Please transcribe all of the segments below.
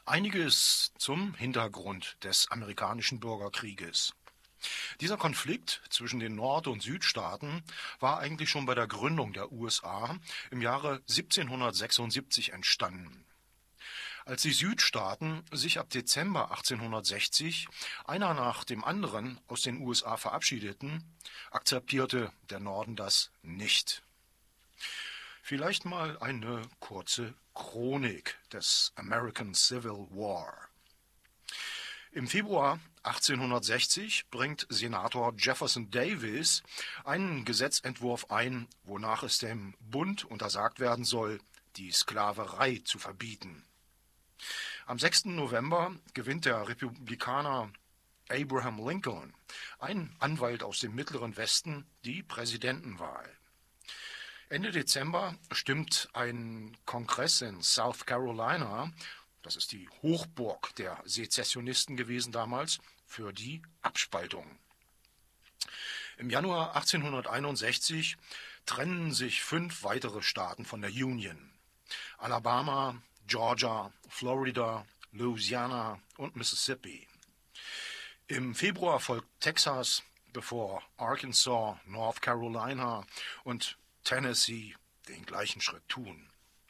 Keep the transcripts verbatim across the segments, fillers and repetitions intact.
Einiges zum Hintergrund des amerikanischen Bürgerkrieges. Dieser Konflikt zwischen den Nord- und Südstaaten war eigentlich schon bei der Gründung der U S A im Jahre siebzehnhundertsechsundsiebzig entstanden. Als die Südstaaten sich ab Dezember achtzehnhundertsechzig einer nach dem anderen aus den U S A verabschiedeten, akzeptierte der Norden das nicht. Vielleicht mal eine kurze Chronik des American Civil War. Im Februar achtzehnhundertsechzig bringt Senator Jefferson Davis einen Gesetzentwurf ein, wonach es dem Bund untersagt werden soll, die Sklaverei zu verbieten. Am sechsten November gewinnt der Republikaner Abraham Lincoln, ein Anwalt aus dem Mittleren Westen, die Präsidentenwahl. Ende Dezember stimmt ein Kongress in South Carolina, das ist die Hochburg der Sezessionisten gewesen damals, für die Abspaltung. Im Januar achtzehnhunderteinundsechzig trennen sich fünf weitere Staaten von der Union: Alabama, Georgia, Florida, Louisiana und Mississippi. Im Februar folgt Texas, bevor Arkansas, North Carolina und Tennessee den gleichen Schritt tun.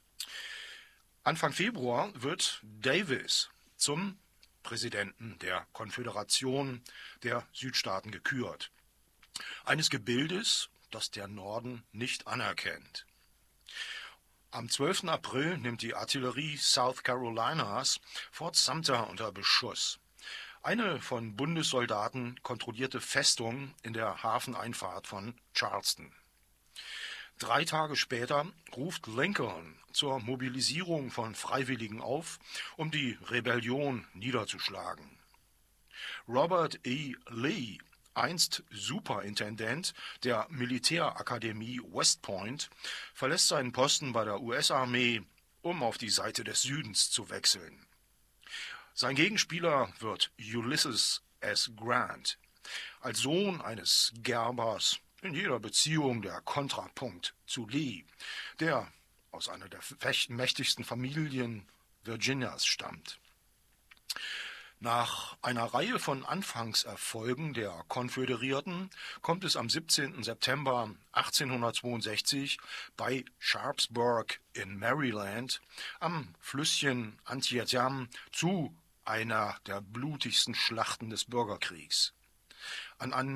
Anfang Februar wird Davis zum Präsidenten der Konföderation der Südstaaten gekürt, eines Gebildes, das der Norden nicht anerkennt. Am zwölften April nimmt die Artillerie South Carolinas Fort Sumter unter Beschuss, eine von Bundessoldaten kontrollierte Festung in der Hafeneinfahrt von Charleston. Drei Tage später ruft Lincoln zur Mobilisierung von Freiwilligen auf, um die Rebellion niederzuschlagen. Robert E. Lee, einst Superintendent der Militärakademie West Point, verlässt seinen Posten bei der U S-Armee, um auf die Seite des Südens zu wechseln. Sein Gegenspieler wird Ulysses S. Grant, als Sohn eines Gerbers, in jeder Beziehung der Kontrapunkt zu Lee, der aus einer der mächtigsten Familien Virginias stammt. Nach einer Reihe von Anfangserfolgen der Konföderierten kommt es am siebzehnten September achtzehnhundertzweiundsechzig bei Sharpsburg in Maryland am Flüsschen Antietam zu einer der blutigsten Schlachten des Bürgerkriegs. An